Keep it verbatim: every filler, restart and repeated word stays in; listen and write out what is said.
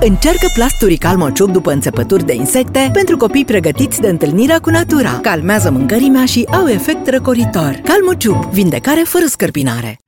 Încearcă plasturii Calmociuc după înțepături de insecte pentru copii pregătiți de întâlnirea cu natura. Calmează mâncărimea și au efect răcoritor. Calmociuc, vindecare fără scărpinare.